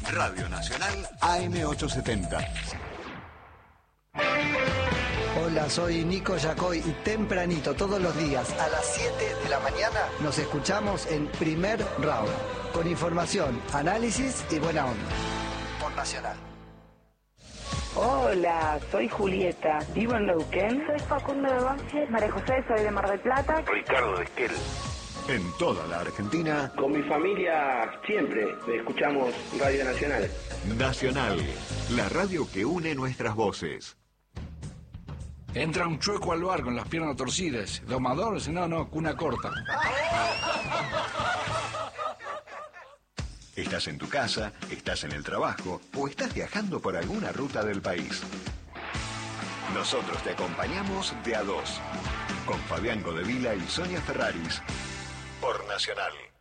Radio Nacional AM870. Hola, soy Nico Yacoy y tempranito todos los días a las 7 de la mañana nos escuchamos en Primer Round, con información, análisis y buena onda. Por Nacional. Hola, soy Julieta, vivo en Neuquén. Soy Facundo de Banfield. María José, soy de Mar del Plata. Ricardo de Esquel. En toda la Argentina. Con mi familia siempre escuchamos Radio Nacional. Nacional, la radio que une nuestras voces. Entra un chueco al bar con las piernas torcidas. Domador, no, cuna corta. Estás en tu casa, estás en el trabajo o estás viajando por alguna ruta del país. Nosotros te acompañamos de a dos, con Fabián Godevila y Sonia Ferraris, por Nacional.